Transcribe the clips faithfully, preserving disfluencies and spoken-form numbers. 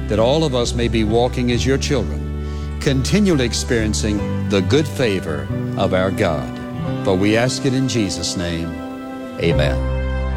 that all of us may be walking as your children, continually experiencing the good favor of our God. For we ask it in Jesus' name, amen.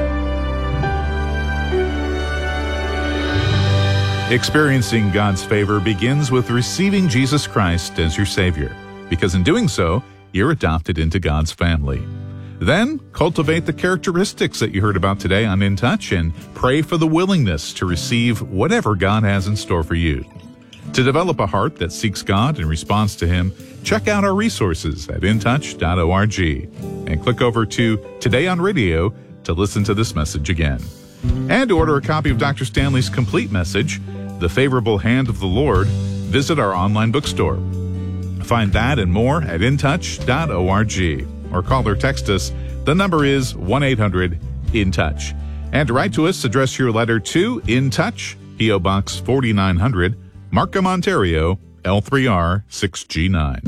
Experiencing God's favor begins with receiving Jesus Christ as your Savior, because in doing so, you're adopted into God's family. Then, cultivate the characteristics that you heard about today on In Touch and pray for the willingness to receive whatever God has in store for you. To develop a heart that seeks God and responds to Him, check out our resources at in touch dot org and click over to Today on Radio to listen to this message again. And to order a copy of Doctor Stanley's complete message, The Favorable Hand of the Lord, visit our online bookstore. Find that and more at in touch dot org or call or text us. The number is one eight hundred in touch. And to write to us, address your letter to In Touch, P O. Box forty-nine hundred, Markham, Ontario, L three R six G nine.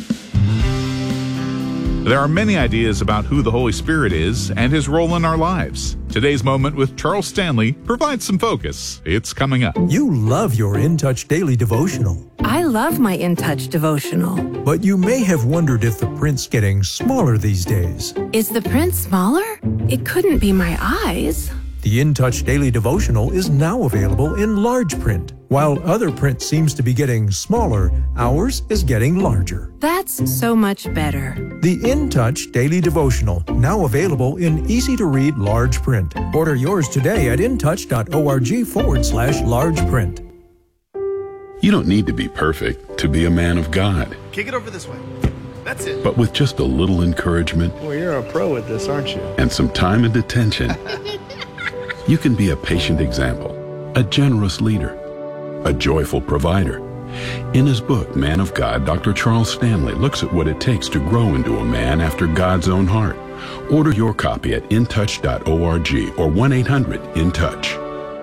There are many ideas about who the Holy Spirit is and His role in our lives. Today's Moment with Charles Stanley provides some focus. It's coming up. You love your In Touch Daily Devotional. I love my In Touch devotional. But you may have wondered if the print's getting smaller these days. Is the print smaller? It couldn't be my eyes. The In Touch Daily Devotional is now available in large print. While other print seems to be getting smaller, ours is getting larger. That's so much better. The In Touch Daily Devotional, now available in easy-to-read large print. Order yours today at in touch dot org forward slash large print. You don't need to be perfect to be a man of God. Kick it over this way. That's it. But with just a little encouragement... Well, you're a pro at this, aren't you? ...and some time and attention, you can be a patient example, a generous leader, a joyful provider. In his book, Man of God, Doctor Charles Stanley looks at what it takes to grow into a man after God's own heart. Order your copy at in touch dot org or one eight hundred in touch.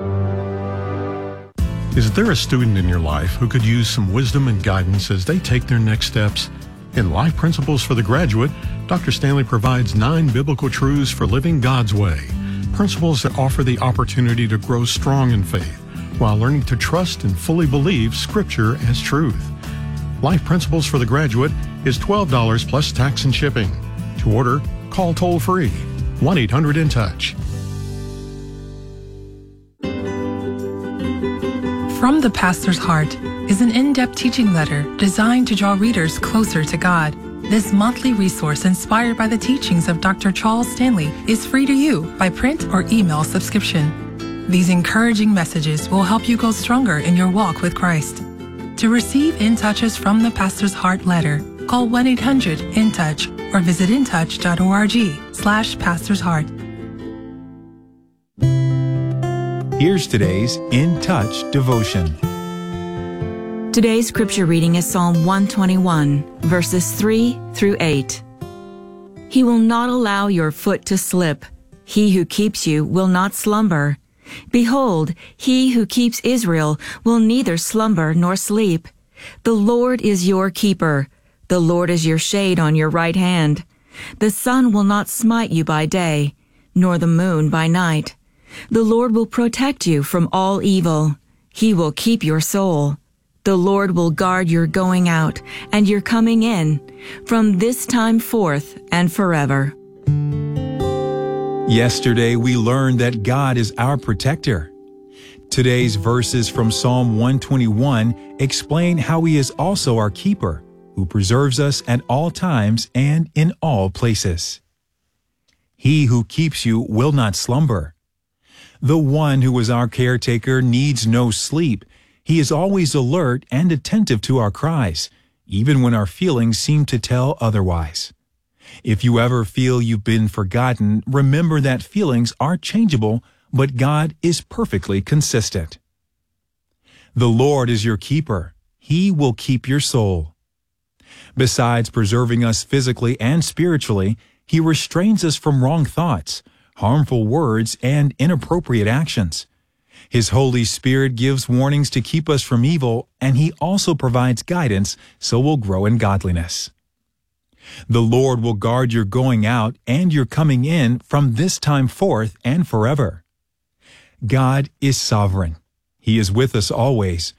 Is there a student in your life who could use some wisdom and guidance as they take their next steps? In Life Principles for the Graduate, Doctor Stanley provides nine biblical truths for living God's way. Principles that offer the opportunity to grow strong in faith while learning to trust and fully believe Scripture as truth. Life Principles for the Graduate is twelve dollars plus tax and shipping. To order, call toll-free one eight hundred in touch. From the Pastor's Heart is an in-depth teaching letter designed to draw readers closer to God. This monthly resource inspired by the teachings of Doctor Charles Stanley is free to you by print or email subscription. These encouraging messages will help you go stronger in your walk with Christ. To receive In Touches from the Pastor's Heart letter, call one eight hundred in touch or visit in touch dot org slash Pastor's Heart. Here's today's In Touch devotion. Today's scripture reading is Psalm one twenty-one, verses three through eight. He will not allow your foot to slip. He who keeps you will not slumber. Behold, he who keeps Israel will neither slumber nor sleep. The Lord is your keeper. The Lord is your shade on your right hand. The sun will not smite you by day, nor the moon by night. The Lord will protect you from all evil. He will keep your soul. The Lord will guard your going out and your coming in from this time forth and forever. Yesterday we learned that God is our protector. Today's verses from Psalm one twenty-one explain how He is also our keeper, who preserves us at all times and in all places. He who keeps you will not slumber. The one who is our caretaker needs no sleep. He is always alert and attentive to our cries, even when our feelings seem to tell otherwise. If you ever feel you've been forgotten, remember that feelings are changeable, but God is perfectly consistent. The Lord is your keeper. He will keep your soul. Besides preserving us physically and spiritually, He restrains us from wrong thoughts, harmful words, and inappropriate actions. His Holy Spirit gives warnings to keep us from evil, and He also provides guidance so we'll grow in godliness. The Lord will guard your going out and your coming in from this time forth and forever. God is sovereign. He is with us always,